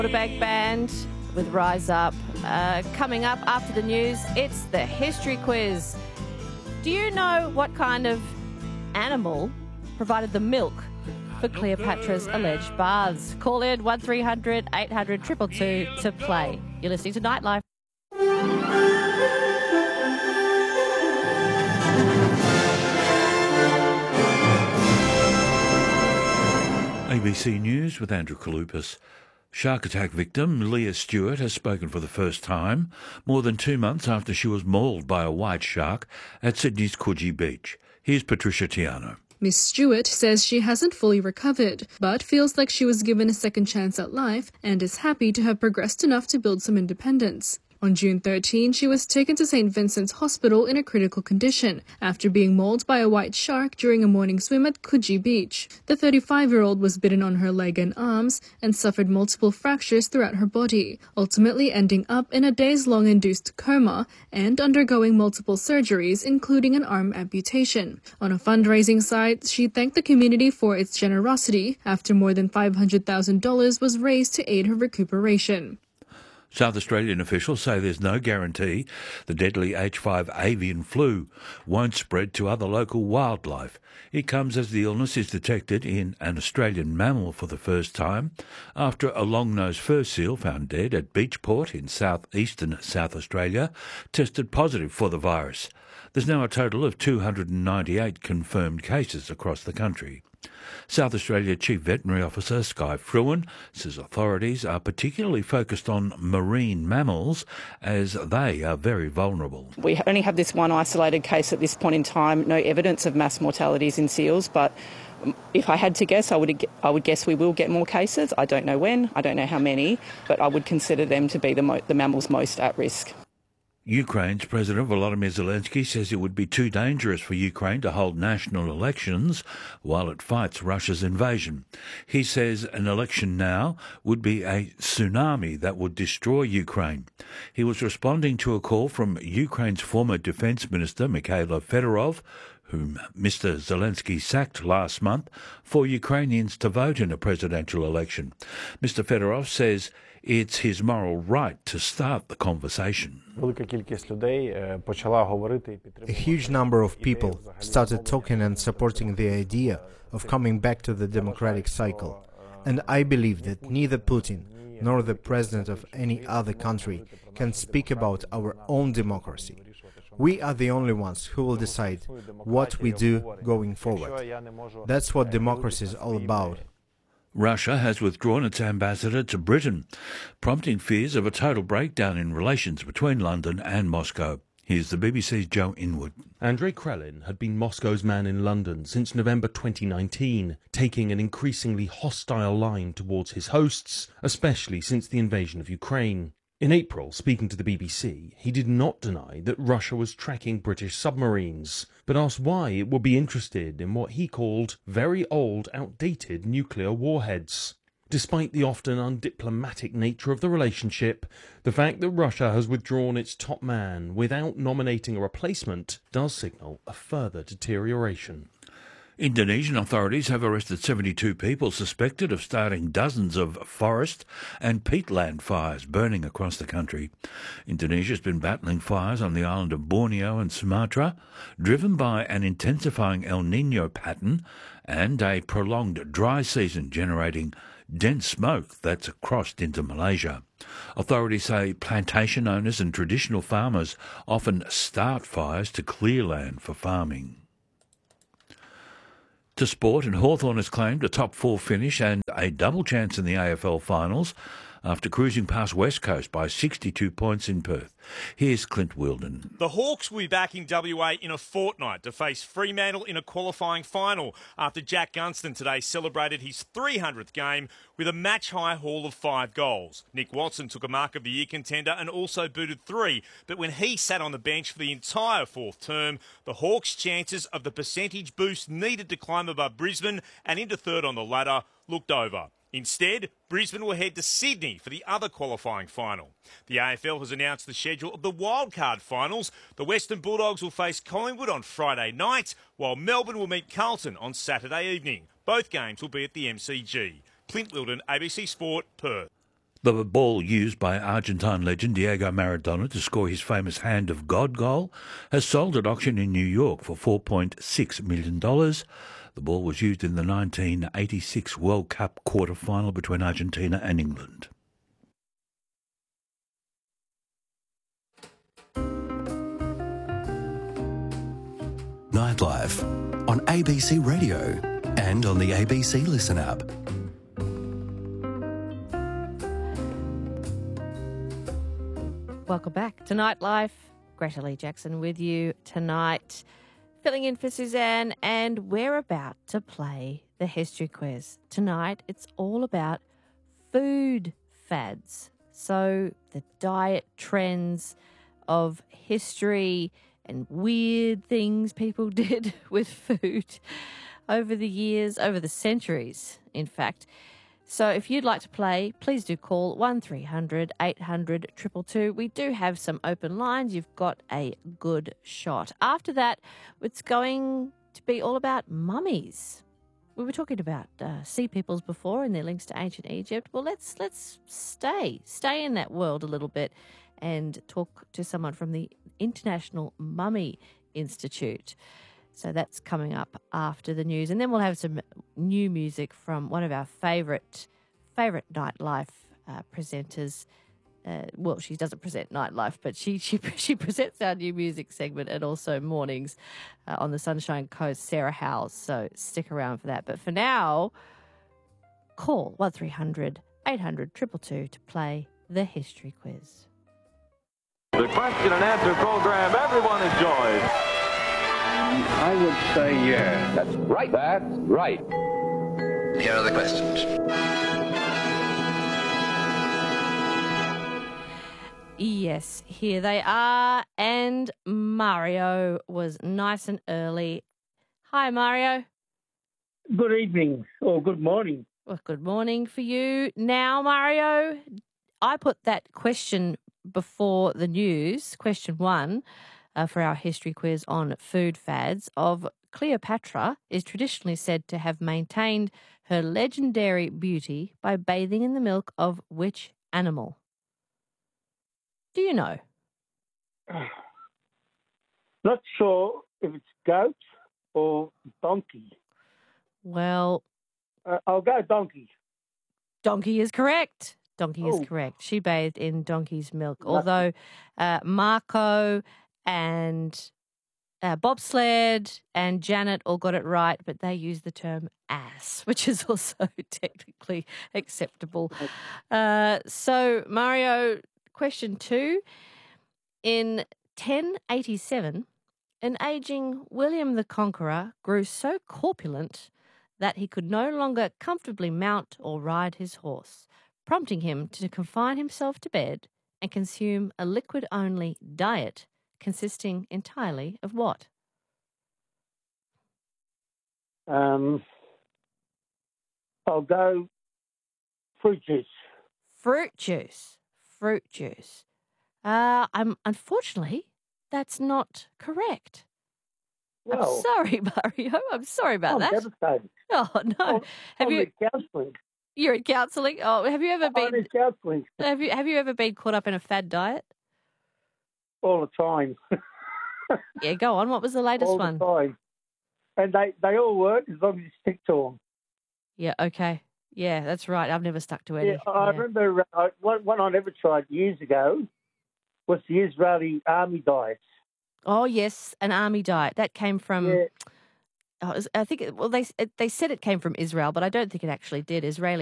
Waterbag Band with Rise Up. Coming up after the news, it's the history quiz. Do you know what kind of animal provided the milk for Cleopatra's alleged baths? Call in 1300 800 222 to play. You're listening to Nightlife. ABC News with Andrew Kalupas. Shark attack victim Leah Stewart has spoken for the first time, more than 2 months after she was mauled by a white shark at Sydney's Coogee Beach. Here's Patricia Tiano. Miss Stewart says she hasn't fully recovered, but feels like she was given a second chance at life and is happy to have progressed enough to build some independence. On June 13, she was taken to St. Vincent's Hospital in a critical condition after being mauled by a white shark during a morning swim at Coogee Beach. The 35-year-old was bitten on her leg and arms and suffered multiple fractures throughout her body, ultimately ending up in a days-long induced coma and undergoing multiple surgeries, including an arm amputation. On a fundraising site, she thanked the community for its generosity after more than $500,000 was raised to aid her recuperation. South Australian officials say there's no guarantee the deadly H5 avian flu won't spread to other local wildlife. It comes as the illness is detected in an Australian mammal for the first time after a long-nosed fur seal found dead at Beachport in southeastern South Australia tested positive for the virus. There's now a total of 298 confirmed cases across the country. South Australia Chief Veterinary Officer Skye Fruin says authorities are particularly focused on marine mammals as they are very vulnerable. We only have this one isolated case at this point in time, no evidence of mass mortalities in seals, but if I had to guess, I would guess we will get more cases. I don't know when, I don't know how many, but I would consider them to be the mammals most at risk. Ukraine's President Volodymyr Zelensky says it would be too dangerous for Ukraine to hold national elections while it fights Russia's invasion. He says an election now would be a tsunami that would destroy Ukraine. He was responding to a call from Ukraine's former Defence Minister Mikhailo Fedorov, whom Mr. Zelensky sacked last month, for Ukrainians to vote in a presidential election. Mr. Fedorov says it's his moral right to start the conversation. A huge number of people started talking and supporting the idea of coming back to the democratic cycle. And I believe that neither Putin nor the president of any other country can speak about our own democracy. We are the only ones who will decide what we do going forward. That's what democracy is all about. Russia has withdrawn its ambassador to Britain, prompting fears of a total breakdown in relations between London and Moscow. Here's the BBC's Joe Inwood. Andrei Krelin had been Moscow's man in London since November 2019, taking an increasingly hostile line towards his hosts, especially since the invasion of Ukraine. In April, speaking to the BBC, he did not deny that Russia was tracking British submarines, but asked why it would be interested in what he called very old, outdated nuclear warheads. Despite the often undiplomatic nature of the relationship, the fact that Russia has withdrawn its top man without nominating a replacement does signal a further deterioration. Indonesian authorities have arrested 72 people suspected of starting dozens of forest and peatland fires burning across the country. Indonesia has been battling fires on the island of Borneo and Sumatra, driven by an intensifying El Niño pattern and a prolonged dry season generating dense smoke that's crossed into Malaysia. Authorities say plantation owners and traditional farmers often start fires to clear land for farming. To sport, and Hawthorn has claimed a top four finish and a double chance in the AFL finals after cruising past West Coast by 62 points in Perth. Here's Clint Wilden. The Hawks will be back in WA in a fortnight to face Fremantle in a qualifying final after Jack Gunston today celebrated his 300th game with a match-high haul of 5 goals. Nick Watson took a Mark of the Year contender and also booted 3, but when he sat on the bench for the entire fourth term, the Hawks' chances of the percentage boost needed to climb above Brisbane and into third on the ladder looked over. Instead, Brisbane will head to Sydney for the other qualifying final. The AFL has announced the schedule of the wildcard finals. The Western Bulldogs will face Collingwood on Friday night, while Melbourne will meet Carlton on Saturday evening. Both games will be at the MCG. Clint Wilden, ABC Sport, Perth. The ball used by Argentine legend Diego Maradona to score his famous Hand of God goal has sold at auction in New York for $4.6 million. The ball was used in the 1986 World Cup quarter-final between Argentina and England. Nightlife on ABC Radio and on the ABC Listen app. Welcome back to Nightlife. Greta Lee Jackson with you tonight, filling in for Suzanne, and we're about to play the history quiz. Tonight, it's all about food fads. So the diet trends of history and weird things people did with food over the years, over the centuries, in fact. So if you'd like to play, please do call 1300 800 222. We do have some open lines. You've got a good shot. After that, it's going to be all about mummies. We were talking about sea peoples before and their links to ancient Egypt. Well, let's stay in that world a little bit and talk to someone from the International Mummy Institute. So that's coming up after the news. And then we'll have some new music from one of our favourite nightlife presenters. Well, she doesn't present nightlife, but she presents our new music segment and also mornings on the Sunshine Coast, Sarah Howells. So stick around for that. But for now, call 1300 800 222 to play the history quiz. The question and answer program everyone enjoys. I would say yes. That's right. That's right. Here are the questions. Yes, here they are. And Mario was nice and early. Hi, Mario. Good evening or good morning. Well, good morning for you. Now, Mario, I put that question before the news, question 1, for our history quiz on food fads, of Cleopatra is traditionally said to have maintained her legendary beauty by bathing in the milk of which animal? Do you know? Not sure if it's goat or donkey. Well, I'll go donkey. Donkey is correct. Donkey is correct. She bathed in donkey's milk, although Marco and bobsled and Janet all got it right, but they used the term ass, which is also technically acceptable. So, Mario, question 2. In 1087, an aging William the Conqueror grew so corpulent that he could no longer comfortably mount or ride his horse, prompting him to confine himself to bed and consume a liquid-only diet consisting entirely of what? I'll go fruit juice. Fruit juice. Fruit juice. Unfortunately, that's not correct. Well, I'm sorry, Mario. I'm sorry about that. I'm devastated. Oh, no. I'm in counselling. You're in counselling? Oh, have you ever I'm been... in counselling. Have you ever been caught up in a fad diet? All the time. Yeah, go on. What was the latest one? All the time. And they all work as long as you stick to them. Yeah, okay. Yeah, that's right. I've never stuck to any. Yeah, I remember one I never tried years ago was the Israeli army diet. Oh, yes, an army diet. That came from... Yeah. I think, they said it came from Israel, but I don't think it actually did. Israeli